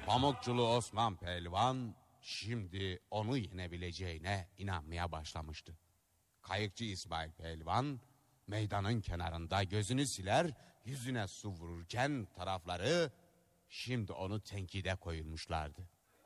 Pamukçulu Osman Pehlivan şimdi onu yenebileceğine inanmaya başlamıştı. Kayıkçı İsmail Pehlivan meydanın kenarında gözünü siler, yüzüne su vururken tarafları şimdi onu tenkide koyulmuşlardı.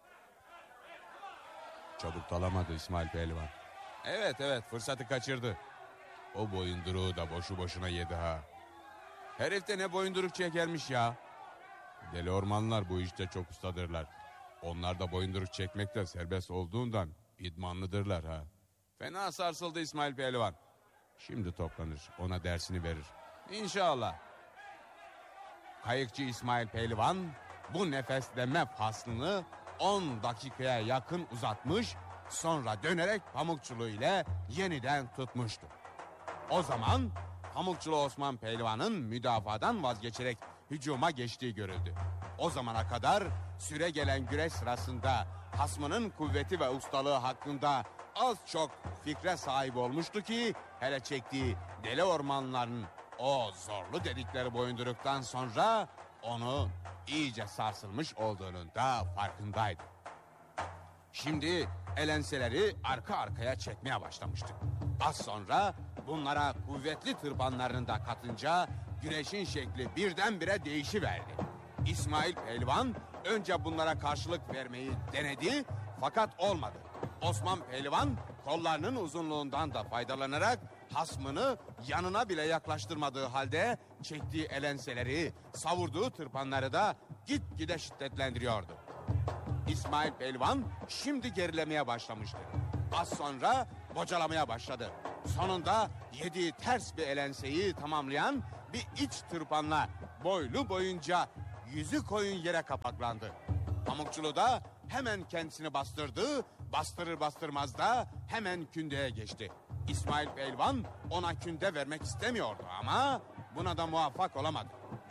Çabuk dalamadı İsmail Pehlivan. Evet fırsatı kaçırdı. O boyunduruğu da boşu boşuna yedi ha. Herif de ne boyunduruk çekermiş ya. Deli ormanlar bu işte çok ustadırlar. Onlar da boyunduruk çekmekte serbest olduğundan idmanlıdırlar ha. Fena sarsıldı İsmail Pehlivan. Şimdi toplanır, ona dersini verir. İnşallah. Kayıkçı İsmail Pehlivan bu nefesleme faslını 10 dakikaya yakın uzatmış, sonra dönerek pamukçuluğu ile yeniden tutmuştu. O zaman Pamukçulu Osman Pehlivan'ın müdafadan vazgeçerek hücuma geçtiği görüldü. O zamana kadar süre gelen güreş sırasında hasmının kuvveti ve ustalığı hakkında az çok fikre sahip olmuştu ki hele çektiği deli ormanların o zorlu dedikleri boyunduruktan sonra onu iyice sarsılmış olduğunun da farkındaydı. Şimdi elenseleri arka arkaya çekmeye başlamıştı. Az sonra bunlara kuvvetli tırpanlarını da katınca güreşin şekli birdenbire değişiverdi. İsmail Pehlivan önce bunlara karşılık vermeyi denedi fakat olmadı. Osman Pehlivan kollarının uzunluğundan da faydalanarak hasmını yanına bile yaklaştırmadığı halde çektiği elenseleri, savurduğu tırpanları da gitgide şiddetlendiriyordu. İsmail Pehlivan şimdi gerilemeye başlamıştı. Az sonra bocalamaya başladı. Sonunda yediği ters bir elenseyi tamamlayan bir iç tırpanla boylu boyunca yüzü koyun yere kapaklandı. Pamukçulu da hemen kendisini bastırdı, bastırır bastırmaz da hemen kündeye geçti. İsmail Pehlivan ona künde vermek istemiyordu ama buna da muvaffak olamadı.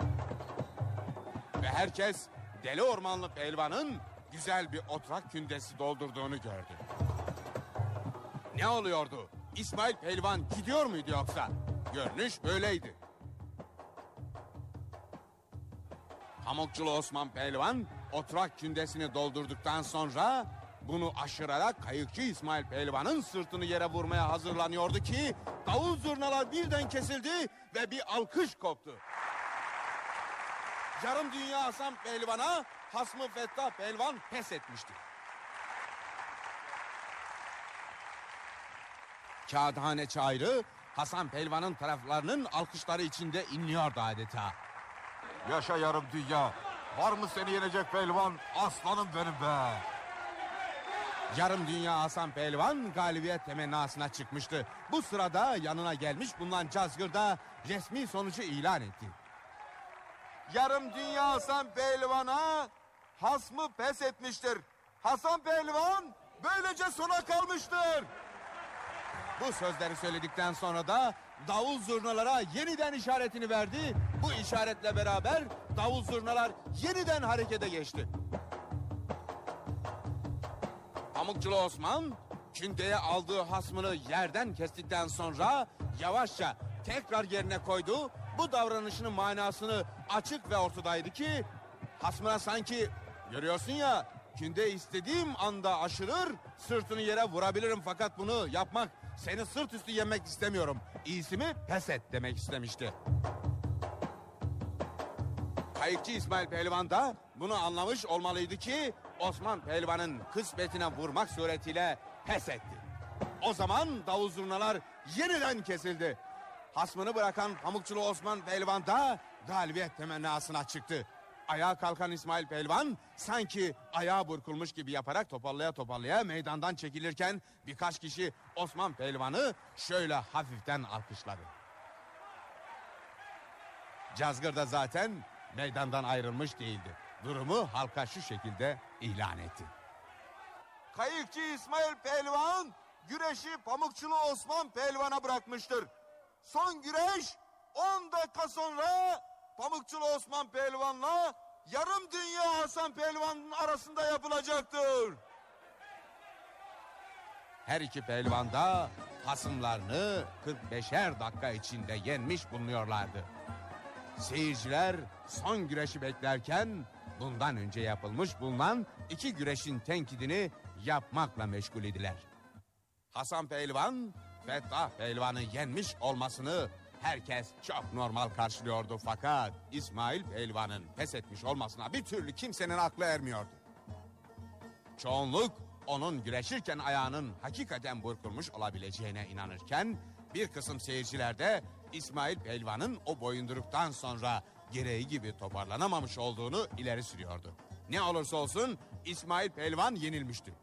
Ve herkes Deli Ormanlı Pehlivan'ın güzel bir otrak kündesi doldurduğunu gördü. Ne oluyordu? İsmail Pehlivan gidiyor muydu yoksa? Görünüş böyleydi. Pamukçulu Osman Pehlivan otrak kündesini doldurduktan sonra bunu aşırarak kayıkçı İsmail Pehlivan'ın sırtını yere vurmaya hazırlanıyordu ki davul zurnalar birden kesildi ve bir alkış koptu. Yarım dünya Hasan Pehlivan'a hasmı Fettah Pehlivan pes etmişti. Kağıthane çayırı Hasan Pehlivan'ın taraflarının alkışları içinde inliyordu adeta. Yaşa yarım dünya. Var mı seni yenecek pehlivan? Aslanım benim be. Yarım dünya Hasan Pehlivan galibiyet temennasına çıkmıştı. Bu sırada yanına gelmiş bulunan Cazgır da resmi sonucu ilan etti. Yarım dünya Hasan Pehlivan'a hasmı pes etmiştir. Hasan Pehlivan böylece sona kalmıştır. Bu sözleri söyledikten sonra da davul zurnalara yeniden işaretini verdi. Bu işaretle beraber davul zurnalar yeniden harekete geçti. Pamukçulu Osman kündeye aldığı hasmını yerden kestikten sonra yavaşça tekrar yerine koydu. Bu davranışının manasını açık ve ortadaydı ki hasmına sanki görüyorsun ya künde istediğim anda aşırır sırtını yere vurabilirim fakat bunu yapmak seni sırt üstü yemek istemiyorum. İyisi mi pes et demek istemişti. Kayıkçı İsmail Pehlivan da bunu anlamış olmalıydı ki Osman Pehlivan'ın kısmetine vurmak suretiyle pes etti. O zaman davul zurnalar yeniden kesildi. Hasmını bırakan Pamukçulu Osman Pehlivan da galibiyet temennasına çıktı. Ayağa kalkan İsmail Pehlivan sanki ayağı burkulmuş gibi yaparak toparlaya meydandan çekilirken birkaç kişi Osman Pehlivan'ı şöyle hafiften alkışladı. Cazgır da zaten meydandan ayrılmış değildi. Durumu halka şu şekilde ilan etti. Kayıkçı İsmail Pehlivan güreşi Pamukçulu Osman Pehlivan'a bırakmıştır. Son güreş 10 dakika sonra Pamukçulu Osman Pehlivan'la yarım dünya Hasan Pehlivan'ın arasında yapılacaktır. Her iki pehlivan da hasımlarını 45'er dakika içinde yenmiş bulunuyorlardı. Seyirciler son güreşi beklerken bundan önce yapılmış bulunan iki güreşin tenkidini yapmakla meşgul idiler. Hasan Pehlivan, Fettah Pehlivan'ı yenmiş olmasını herkes çok normal karşılıyordu, fakat İsmail Pehlivan'ın pes etmiş olmasına bir türlü kimsenin aklı ermiyordu. Çoğunluk onun güreşirken ayağının hakikaten burkulmuş olabileceğine inanırken, bir kısım seyirciler de İsmail Pehlivan'ın o boyunduruktan sonra gereği gibi toparlanamamış olduğunu ileri sürüyordu. Ne olursa olsun İsmail Pehlivan yenilmişti.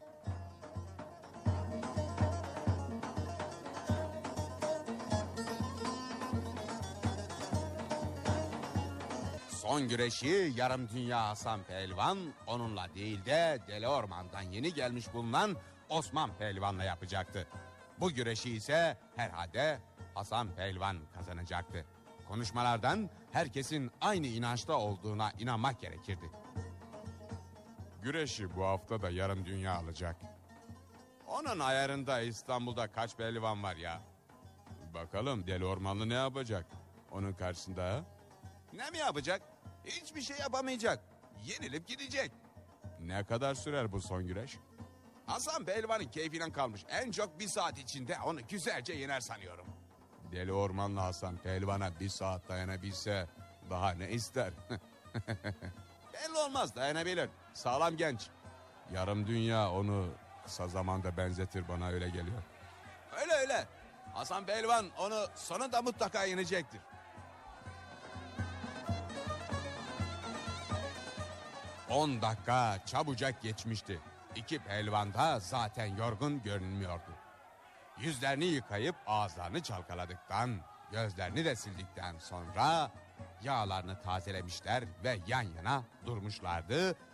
Son güreşi yarım dünya Hasan Pehlivan onunla değil de Deli Orman'dan yeni gelmiş bulunan Osman Pehlivan'la yapacaktı. Bu güreşi ise herhalde Hasan Pehlivan kazanacaktı. Konuşmalardan herkesin aynı inançta olduğuna inanmak gerekirdi. Güreşi bu hafta da yarım dünya alacak. Onun ayarında İstanbul'da kaç pehlivan var ya? Bakalım Deli Ormanlı ne yapacak onun karşısında, ha? Ne mi yapacak? Hiçbir şey yapamayacak. Yenilip gidecek. Ne kadar sürer bu son güreş? Hasan Pehlivan'ın keyfine kalmış. En çok 1 saat içinde onu güzelce yener sanıyorum. Deli Ormanlı Hasan Pehlivan'a 1 saat dayanabilse daha ne ister? Belli olmaz, dayanabilir. Sağlam genç. Yarım dünya onu kısa zamanda benzetir, bana öyle geliyor. Öyle öyle. Hasan Pehlivan onu sonunda mutlaka yenecektir. 10 dakika çabucak geçmişti. İki pehlivan da zaten yorgun görünmüyordu. Yüzlerini yıkayıp ağızlarını çalkaladıktan, gözlerini de sildikten sonra yağlarını tazelemişler ve yan yana durmuşlardı